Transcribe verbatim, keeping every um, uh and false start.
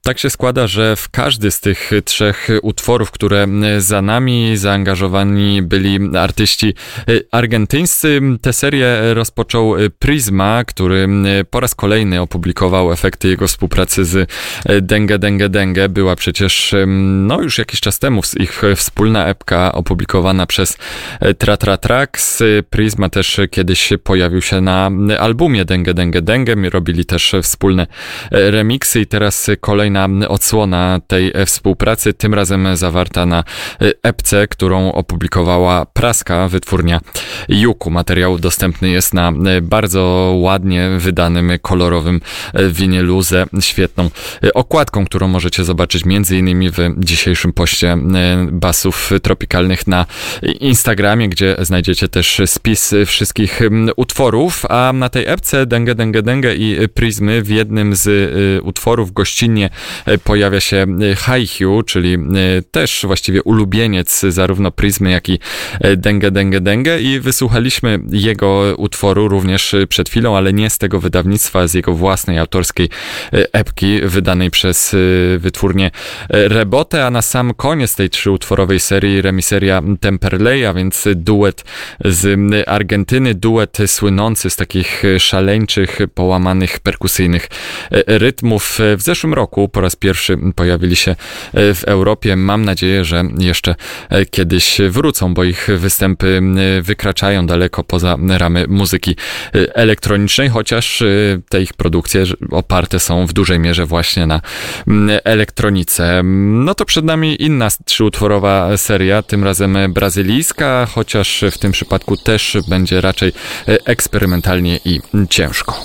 Tak się składa, że w każdy z tych trzech utworów, które za nami zaangażowani byli artyści argentyńscy, tę serię rozpoczął Prisma, który po raz kolejny opublikował efekty jego współpracy z Dengue Dengue Dengue. Była przecież no już jakiś czas temu ich wspólna epka opublikowana przez Tra Tra Trax. Prisma też kiedyś pojawił się na albumie Dengue Dengue Dengue. Robili też wspólne remiksy i teraz kolejna odsłona tej współpracy, tym razem zawarta na epce, którą opublikowała praska wytwórnia Juku. Materiał dostępny jest na bardzo ładnie wydanym, kolorowym winylu ze świetną okładką, którą możecie zobaczyć między innymi w dzisiejszym poście Basów Tropikalnych na Instagramie, gdzie znajdziecie też spis wszystkich utworów, a na tej epce Dengue Dengue Dengue i Prismy w jednym z utworów gościnnie pojawia się Haikyuu, czyli też właściwie ulubieniec zarówno Prismy, jak i Dengue Dengue Dengue, i wysłuchaliśmy jego utworu również przed chwilą, ale nie z tego wydawnictwa, z jego własnej autorskiej epki wydanej przez wytwórnię Rebote, a na sam koniec tej trzyutworowej serii remiseria Temperley, a więc duet z Argentyny, duet słynący z takich szaleńczych, połamanych, perkusyjnych rytmów. W zeszłym roku po raz pierwszy pojawili się w Europie. Mam nadzieję, że jeszcze kiedyś wrócą, bo ich występy wykraczają daleko poza ramy muzyki elektronicznej, chociaż te ich produkcje oparte są w dużej mierze właśnie na elektronice. No to przed nami inna trzyutworowa seria, tym razem brazylijska, chociaż w tym przypadku też będzie raczej eksperymentalnie i ciężko.